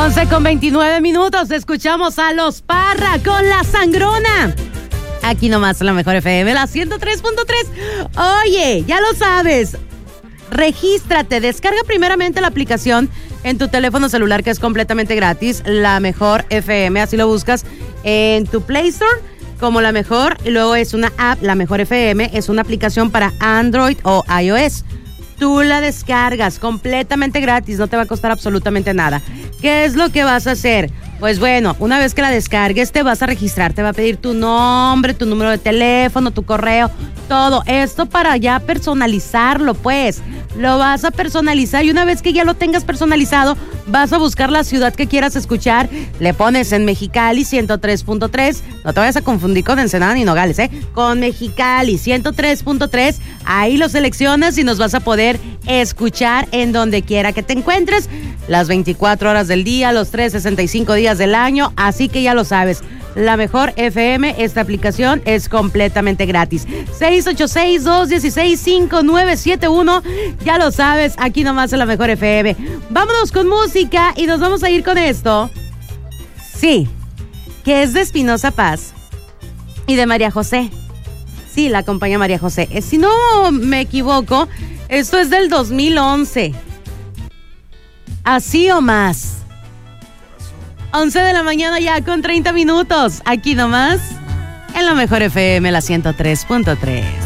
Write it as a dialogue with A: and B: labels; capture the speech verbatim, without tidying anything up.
A: once con veintinueve minutos, escuchamos a Los Parra con La Sangrona. Aquí nomás la mejor F M, la ciento tres punto tres. Oye, ya lo sabes, regístrate, descarga primeramente la aplicación en tu teléfono celular que es completamente gratis, La Mejor F M, así lo buscas en tu Play Store como La Mejor, y luego es una app, La Mejor F M, es una aplicación para Android o iOS. Tú la descargas completamente gratis, no te va a costar absolutamente nada. ¿Qué es lo que vas a hacer? Pues bueno, una vez que la descargues te vas a registrar, te va a pedir tu nombre, tu número de teléfono, tu correo, todo esto para ya personalizarlo, pues. Lo vas a personalizar y una vez que ya lo tengas personalizado, vas a buscar la ciudad que quieras escuchar, le pones en Mexicali ciento tres punto tres, no te vayas a confundir con Ensenada ni Nogales, ¿eh? Con Mexicali ciento tres punto tres, ahí lo seleccionas y nos vas a poder escuchar en donde quiera que te encuentres, las veinticuatro horas del día, los trescientos sesenta y cinco días del año, así que ya lo sabes. La Mejor F M, esta aplicación es completamente gratis. seis ocho seis, dos uno seis, cinco nueve siete uno, ya lo sabes, aquí nomás en La Mejor F M. Vámonos con música y nos vamos a ir con esto. Sí, que es de Espinoza Paz y de María José. Sí, la acompaña María José. Eh, si no me equivoco, esto es del dos mil once. Así o más. once de la mañana ya con treinta minutos. Aquí nomás en La Mejor F M, la ciento tres punto tres.